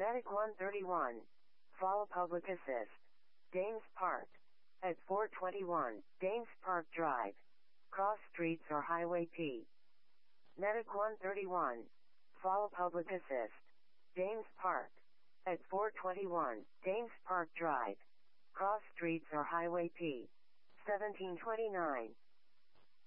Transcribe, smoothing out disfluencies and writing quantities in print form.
Medic 131. Follow public assist. Dames Park. At 421, Dames Park Drive. Cross streets or Highway P. Medic 131. Follow public assist. Dames Park. At 421, Dames Park Drive. Cross streets or Highway P. 1729.